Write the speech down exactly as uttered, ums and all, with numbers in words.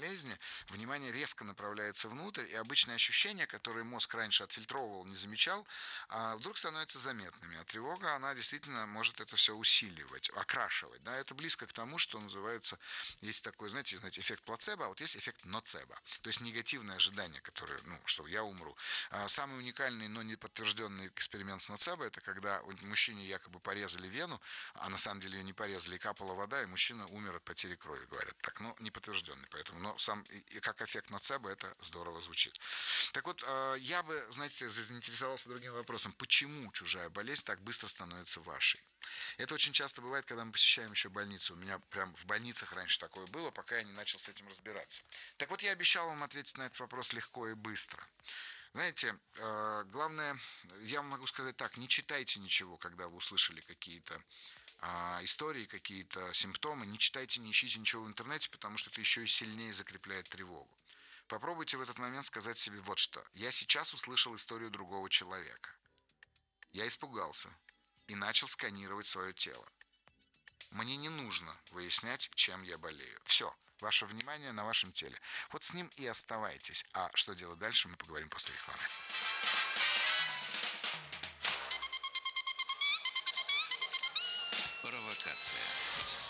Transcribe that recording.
болезни, внимание резко направляется внутрь, и обычные ощущения, которые мозг раньше отфильтровывал, не замечал, а вдруг становятся заметными. А тревога, она действительно может это все усиливать, окрашивать. Да? Это близко к тому, что называется, есть такой, знаете, знаете, эффект плацебо, а вот есть эффект ноцебо. То есть негативное ожидание, которое, ну, что я умру. А самый уникальный, но не подтвержденный эксперимент с ноцебо, это когда мужчине якобы порезали вену, а на самом деле ее не порезали, и капала вода, и мужчина умер от потери крови, говорят так. Ну, не подтвержденный, поэтому, но сам, и, и как эффект ноцебо, это здорово звучит. Так вот, я бы, знаете, заинтересовался другим вопросом. Почему чужая болезнь так быстро становится вашей? Это очень часто бывает, когда мы посещаем еще больницу. У меня прям в больницах раньше такое было, пока я не начал с этим разбираться. Так вот, я обещал вам ответить на этот вопрос легко и быстро. Знаете, главное, я могу сказать так, не читайте ничего, когда вы услышали какие-то истории, какие-то симптомы, не читайте, не ищите ничего в интернете, потому что это еще и сильнее закрепляет тревогу. Попробуйте в этот момент сказать себе вот что. Я сейчас услышал историю другого человека. Я испугался и начал сканировать свое тело. Мне не нужно выяснять, чем я болею. Все, ваше внимание на вашем теле. Вот с ним и оставайтесь. А что делать дальше, мы поговорим после рекламы. Провокация.